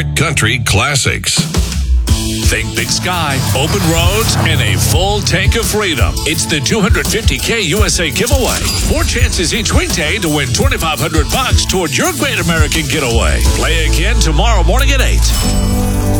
Smart Country Classics. Think big sky, open roads, and a full tank of freedom. It's the 250K USA giveaway. 4 chances each weekday to win $2,500 toward your great American getaway. Play again tomorrow morning at 8.